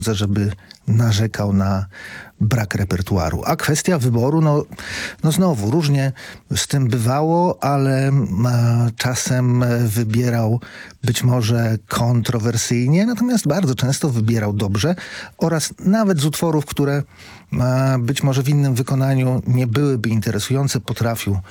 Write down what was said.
żeby narzekał na brak repertuaru. A kwestia wyboru, no znowu, różnie z tym bywało, ale czasem wybierał być może kontrowersyjnie, natomiast bardzo często wybierał dobrze oraz nawet z utworów, które być może w innym wykonaniu nie byłyby interesujące, potrafił